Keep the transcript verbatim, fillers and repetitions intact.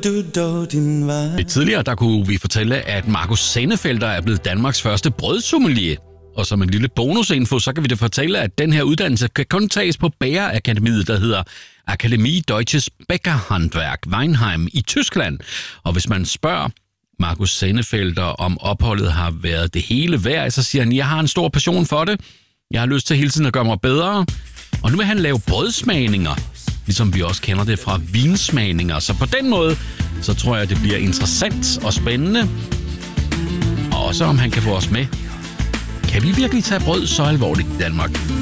Lidt tidligere der kunne vi fortælle, at Markus Sennefelder er blevet Danmarks første brødsommelier. Og som en lille bonusinfo, så kan vi da fortælle, at den her uddannelse kan kun tages på Bagerakademiet, der hedder Akademie Deutsches Bäckerhandwerk Weinheim i Tyskland. Og hvis man spørger Markus Sennefelder, om opholdet har været det hele værd, så siger han, jeg har en stor passion for det. Jeg har lyst til hele tiden at gøre mig bedre. Og nu vil han lave brødsmagninger, ligesom vi også kender det fra vinsmagninger. Så på den måde, så tror jeg, det bliver interessant og spændende. Og også om han kan få os med. Kan vi virkelig tage brød så alvorligt i Danmark?